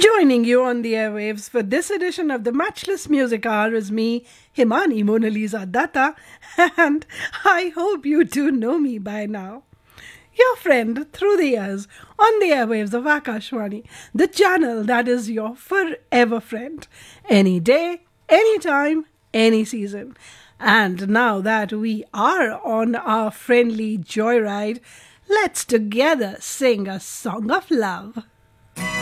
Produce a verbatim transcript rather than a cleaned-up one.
Joining you on the airwaves for this edition of the Matchless Music Hour is me, Himani Mona Lisa Datta, and I hope you do know me by now. Your friend through the years on the airwaves of Akashwani, the channel that is your forever friend, any day, any time, any season. And now that we are on our friendly joyride, let's together sing a song of love.